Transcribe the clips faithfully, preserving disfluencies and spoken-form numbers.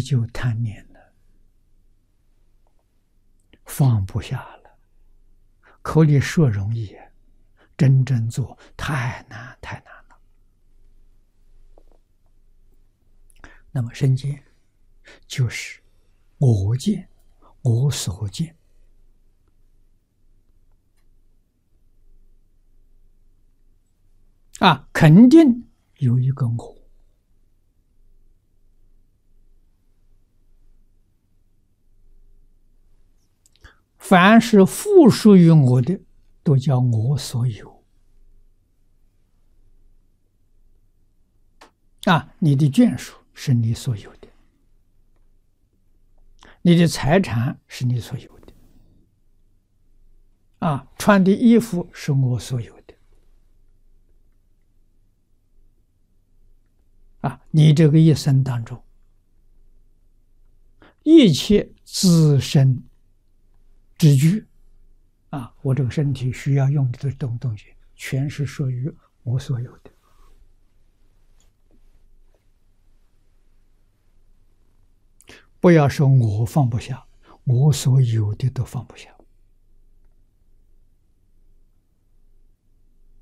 就贪念了，放不下了。口里说容易，真正做太难太难了。那么身见就是我见，我所见。啊，肯定有一个我。凡是附属于我的，都叫我所有。啊，你的眷属是你所有的，你的财产是你所有的，啊，穿的衣服是我所有的，啊，你这个一生当中，一切自身之具，啊，我这个身体需要用的这种东西，全是属于我所有的。不要说我放不下，我所有的都放不下。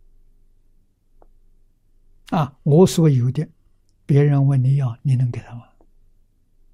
啊，我所有的，别人问你要，你能给他吗？